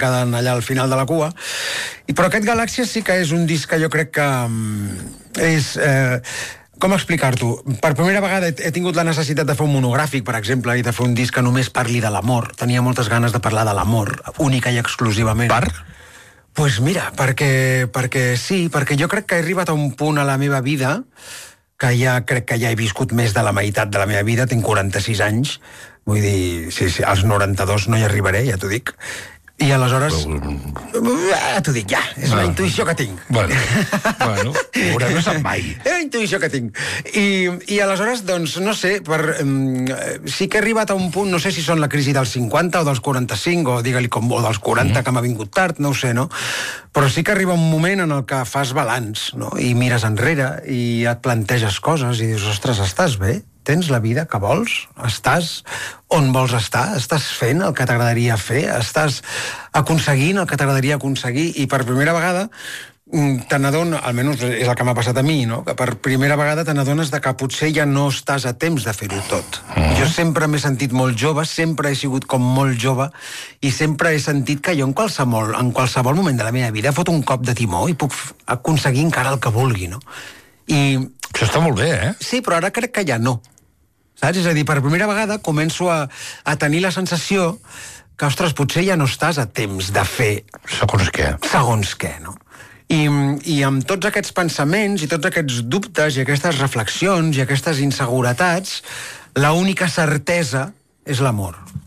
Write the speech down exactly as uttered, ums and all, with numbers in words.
quedant allà al final de la cua. I, però aquest Galàxia sí que és un disc que jo crec que és... Eh, com explicar-t'ho? Per primera vegada he, he tingut la necessitat de fer un monogràfic, per exemple, i de fer un disc que només parli de l'amor. Tenia moltes ganes de parlar de l'amor, única i exclusivament. Per? Pues mira, perquè, perquè sí, perquè jo crec que he arribat a un punt a la meva vida que ja crec que ja he viscut més de la meitat de la meva vida, tinc quaranta-sis anys, vull dir, sí, sí, als noranta-dos no hi arribaré, ja t'ho dic. I aleshores... Ja t'ho dic, ja, és la intuïció que tinc. Bueno, bueno, veurem, no sap mai. És la intuïció que tinc. I, i aleshores, doncs, no sé, per, um, sí que he arribat a un punt, no sé si són la crisi dels cinquanta o dels quaranta-cinc, o digue-li com, o dels quaranta, mm. que m'ha vingut tard, no ho sé, no? Però sí que arriba un moment en el que fas balanç, no? I mires enrere, i et planteges coses, i dius, ostres, estàs bé? Tens la vida que vols? Estàs on vols estar? Estàs fent el que t'agradaria fer? Estàs aconseguint el que t'agradaria aconseguir? I per primera vegada te n'adones, almenys és el que m'ha passat a mi, no? Que per primera vegada te n'adones de que potser ja no estàs a temps de fer-ho tot. Mm. Jo sempre m'he sentit molt jove, sempre he sigut com molt jove, i sempre he sentit que jo en qualsevol, en qualsevol moment de la meva vida fot un cop de timó i puc aconseguir encara el que vulgui, no? I... Això està molt bé, eh? Sí, però ara crec que ja no. Saps? És a dir, per primera vegada començo a, a tenir la sensació que, ostres, potser ja no estàs a temps de fer... Segons què. Segons què, no? I, i amb tots aquests pensaments i tots aquests dubtes i aquestes reflexions i aquestes inseguretats, l'única certesa és l'amor.